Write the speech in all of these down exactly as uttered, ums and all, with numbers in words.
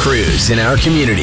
cruise in our community.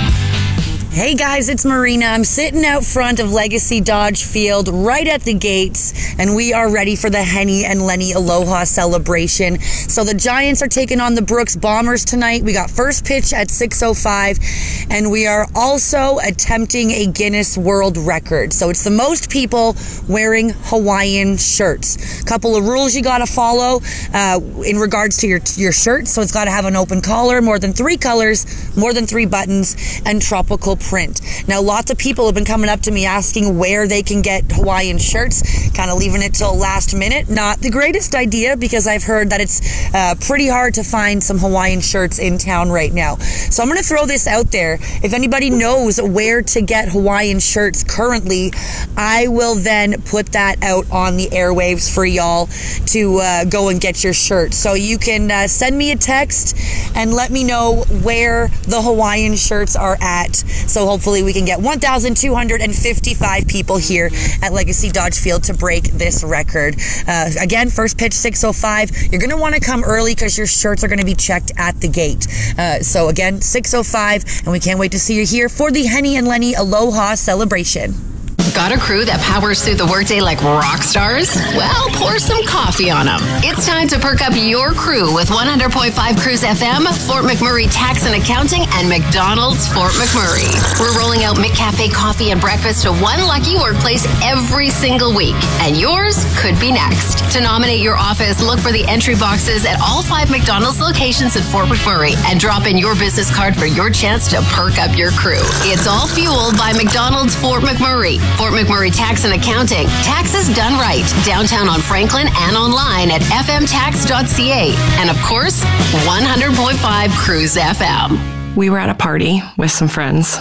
Hey guys, it's Marina. I'm sitting out front of Legacy Dodge Field right at the gates, and we are ready for the Henny and Lenny Aloha celebration. So the Giants are taking on the Brooks Bombers tonight. We got first pitch at six oh five, and we are also attempting a Guinness World Record. So it's the most people wearing Hawaiian shirts. Couple of rules you gotta follow uh, in regards to your, your shirt. So it's gotta have an open collar, more than three colors, more than three buttons, and tropical print. Now, lots of people have been coming up to me asking where they can get Hawaiian shirts, kind of leaving it till last minute. Not the greatest idea, because I've heard that it's uh, pretty hard to find some Hawaiian shirts in town right now. So I'm going to throw this out there. If anybody knows where to get Hawaiian shirts currently, I will then put that out on the airwaves for y'all to uh, go and get your shirt. So you can uh, send me a text and let me know where the Hawaiian shirts are at. So hopefully we can get one thousand two hundred fifty-five people here at Legacy Dodge Field to break this record. Uh, again, first pitch six oh five. You're going to want to come early because your shirts are going to be checked at the gate. Uh, so again, six oh five, and we can't wait to see you here for the Henny and Lenny Aloha celebration. Got a crew that powers through the workday like rock stars? Well, pour some coffee on them. It's time to perk up your crew with one hundred point five Cruise F M, Fort McMurray Tax and Accounting, and McDonald's Fort McMurray. We're rolling out McCafe coffee and breakfast to one lucky workplace every single week, and yours could be next. To nominate your office, look for the entry boxes at all five McDonald's locations in Fort McMurray and drop in your business card for your chance to perk up your crew. It's all fueled by McDonald's Fort McMurray. Fort McMurray Tax and Accounting. Taxes done right. Downtown on Franklin and online at f m tax dot c a. And of course, one hundred point five Cruise F M. We were at a party with some friends.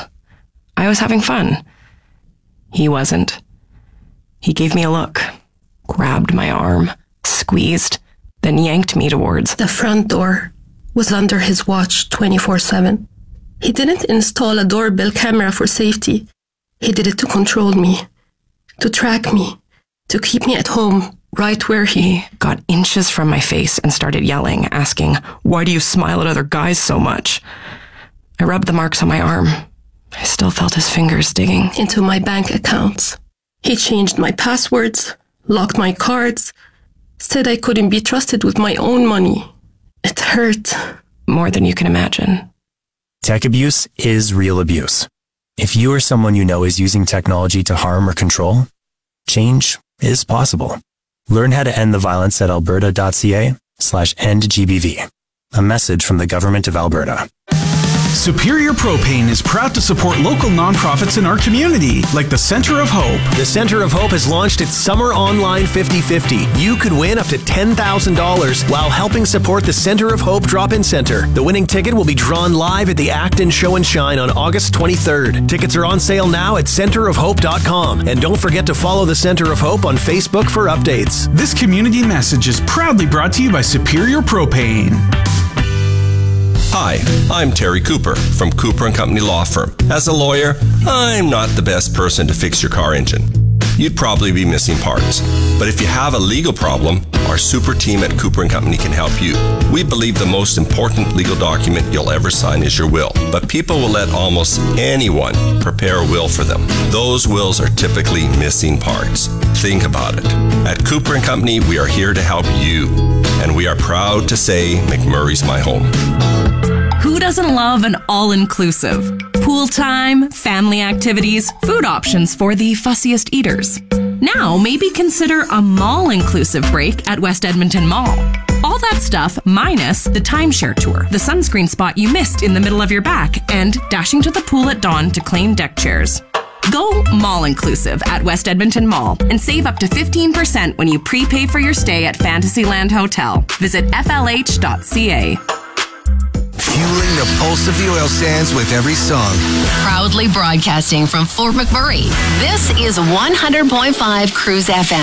I was having fun. He wasn't. He gave me a look, grabbed my arm, squeezed, then yanked me towards the front door. Was under his watch twenty-four seven. He didn't install a doorbell camera for safety. He did it to control me, to track me, to keep me at home, right where he... got inches from my face and started yelling, asking, "Why do you smile at other guys so much?" I rubbed the marks on my arm. I still felt his fingers digging into my bank accounts. He changed my passwords, locked my cards, said I couldn't be trusted with my own money. It hurt. More than you can imagine. Tech abuse is real abuse. If you or someone you know is using technology to harm or control, change is possible. Learn how to end the violence at alberta dot c a slash end G B V. A message from the Government of Alberta. Superior Propane is proud to support local nonprofits in our community, like the Center of Hope. The Center of Hope has launched its Summer Online fifty fifty. You could win up to ten thousand dollars while helping support the Center of Hope Drop-In Center. The winning ticket will be drawn live at the Acton Show and Shine on August twenty-third. Tickets are on sale now at center of hope dot com. And don't forget to follow the Center of Hope on Facebook for updates. This community message is proudly brought to you by Superior Propane. Hi, I'm Terry Cooper from Cooper and Company Law Firm. As a lawyer, I'm not the best person to fix your car engine. You'd probably be missing parts. But if you have a legal problem, our super team at Cooper and Company can help you. We believe the most important legal document you'll ever sign is your will. But people will let almost anyone prepare a will for them. Those wills are typically missing parts. Think about it. At Cooper and Company, we are here to help you. And we are proud to say McMurray's my home. Who doesn't love an all-inclusive? Pool time, family activities, food options for the fussiest eaters. Now, maybe consider a mall-inclusive break at West Edmonton Mall. All that stuff minus the timeshare tour, the sunscreen spot you missed in the middle of your back, and dashing to the pool at dawn to claim deck chairs. Go mall-inclusive at West Edmonton Mall and save up to fifteen percent when you prepay for your stay at Fantasyland Hotel. Visit f l h dot c a. Fueling the pulse of the oil sands with every song. Proudly broadcasting from Fort McMurray, this is one hundred point five Cruise F M.